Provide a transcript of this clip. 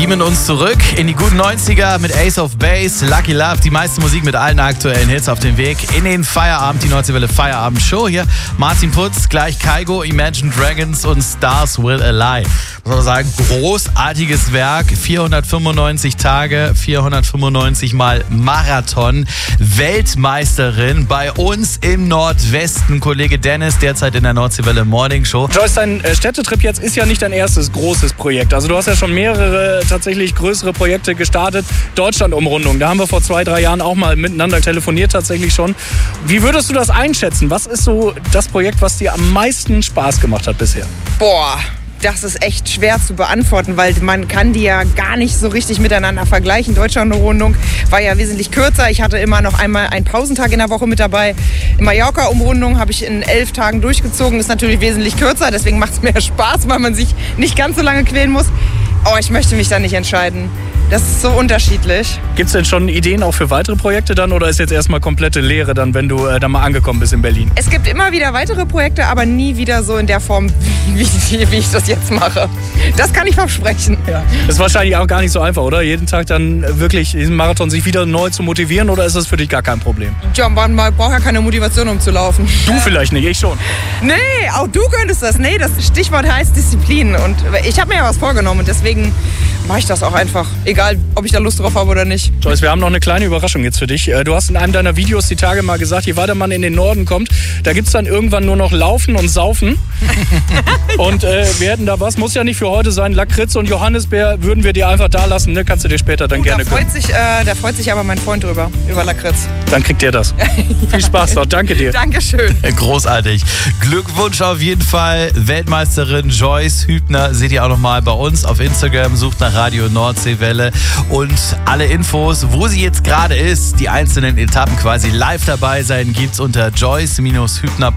beamen uns zurück in die guten 90er mit Ace of Base, Lucky Love, die meiste Musik mit allen aktuellen Hits auf dem Weg in den Feierabend, die Nordsee-Welle Feierabend-Show. Hier Martin Putz, gleich Kygo, Imagine Dragons und Stars Will Ally. Muss man sagen, großartiges Werk, 495 Tage, 495 Mal Marathon, Weltmeisterin bei uns im Nordwesten. Kollege Dennis, derzeit in der Nordsee-Welle Morning Show. Joyce, dein Städtetrip jetzt ist ja nicht dein erstes großes Projekt. Also du hast ja schon mehrere tatsächlich größere Projekte gestartet. Deutschland-Umrundung, da haben wir vor 2-3 Jahren auch mal miteinander telefoniert tatsächlich schon. Wie würdest du das einschätzen? Was ist so das Projekt, was dir am meisten Spaß gemacht hat bisher? Boah, das ist echt schwer zu beantworten, weil man kann die ja gar nicht so richtig miteinander vergleichen. Deutschland-Umrundung war ja wesentlich kürzer. Ich hatte immer noch einmal einen Pausentag in der Woche mit dabei. Mallorca-Umrundung habe ich in 11 Tagen durchgezogen. Ist natürlich wesentlich kürzer, deswegen macht es mehr Spaß, weil man sich nicht ganz so lange quälen muss. Aber ich möchte mich da nicht entscheiden. Das ist so unterschiedlich. Gibt es denn schon Ideen auch für weitere Projekte dann oder ist jetzt erstmal komplette Leere dann, wenn du da mal angekommen bist in Berlin? Es gibt immer wieder weitere Projekte, aber nie wieder so in der Form, wie ich das jetzt mache. Das kann ich versprechen. Ja. Das ist wahrscheinlich auch gar nicht so einfach, oder? Jeden Tag dann wirklich diesen Marathon sich wieder neu zu motivieren oder ist das für dich gar kein Problem? Ja, man braucht ja keine Motivation, um zu laufen. Du vielleicht nicht, ich schon. Nee, auch du könntest das. Nee, das Stichwort heißt Disziplin. Und ich habe mir ja was vorgenommen und deswegen mache ich das auch einfach. Egal, ob ich da Lust drauf habe oder nicht. Joyce, wir haben noch eine kleine Überraschung jetzt für dich. Du hast in einem deiner Videos die Tage mal gesagt, je weiter man in den Norden kommt, da gibt es dann irgendwann nur noch Laufen und Saufen. Und wir hätten da was, muss ja nicht für heute sein, Lakritz und Johannisbeer würden wir dir einfach da lassen, ne? Kannst du dir später dann gerne gönnen. Da freut sich aber mein Freund drüber, über Lakritz. Dann kriegt ihr das. Viel Spaß noch, danke dir. Dankeschön. Großartig. Glückwunsch auf jeden Fall. Weltmeisterin Joyce Hübner seht ihr auch nochmal bei uns auf Instagram. Sucht nach Radio Nordseewelle und alle Infos, wo sie jetzt gerade ist, die einzelnen Etappen quasi live dabei sein, gibt's unter joyce-hübner.de.